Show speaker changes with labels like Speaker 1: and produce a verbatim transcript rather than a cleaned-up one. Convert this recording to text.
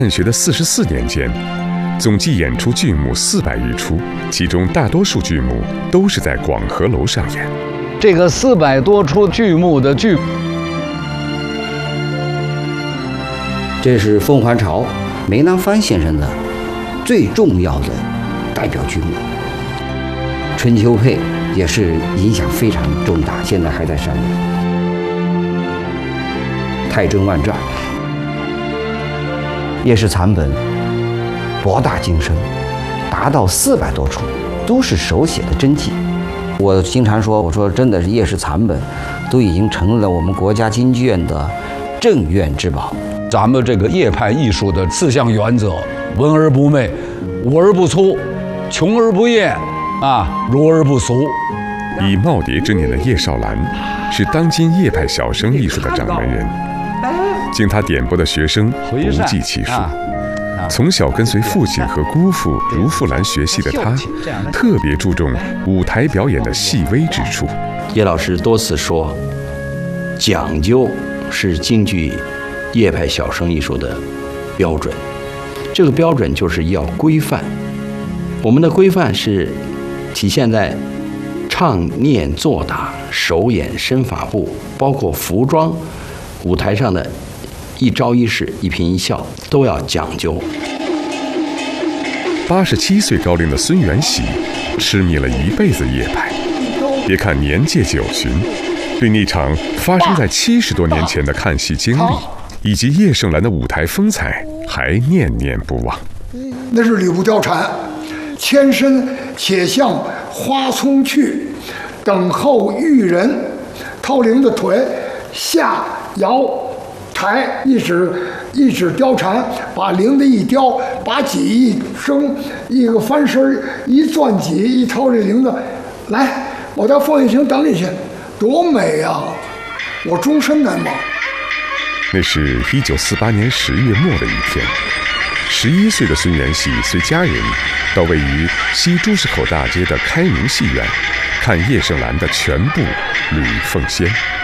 Speaker 1: 办学的四十四年间，总计演出剧目四百余出，其中大多数剧目都是在广和楼上演。
Speaker 2: 这个四百多出剧目的剧，
Speaker 3: 这是《凤还巢》梅兰芳先生的最重要的代表剧目，《春秋配》也是影响非常重大，现在还在上演。《太真万传》也是残本，博大精深，达到四百多出，都是手写的真迹。我经常说，我说真的是叶氏残本，都已经成了我们国家京剧院的镇院之宝。
Speaker 2: 咱们这个叶派艺术的四项原则：文而不媚，武而不粗，穷而不艳，啊，儒而不俗。
Speaker 1: 以耄耋之年的叶绍兰，是当今叶派小生艺术的掌门人。经他点拨的学生不计其数。从小跟随父亲和姑父如富兰学戏的他，特别注重舞台表演的细微之处。
Speaker 4: 叶老师多次说，讲究是京剧叶派小生艺术的标准，这个标准就是要规范。我们的规范是体现在唱念做打、手眼身法步，包括服装、舞台上的一招一式、一颦一笑都要讲究。
Speaker 1: 八十七岁高龄的孙元喜，痴迷了一辈子叶派。别看年届九旬，对那场发生在七十多年前的看戏经历，以及叶盛兰的舞台风采，还念念不忘。
Speaker 5: 那是吕布貂蝉，牵身且向花丛去，等候遇人。掏铃的腿下摇抬，一指一指貂蝉，把铃子一叼，把戟一升，一个翻身一攥戟，一掏这铃子，来，我到凤仪亭等你去，多美啊！我终身难忘。
Speaker 1: 那是一九四八年十月末的一天，十一岁的孙元喜随家人到位于西朱市口大街的开明戏院，看叶盛兰的全部《吕凤仙》。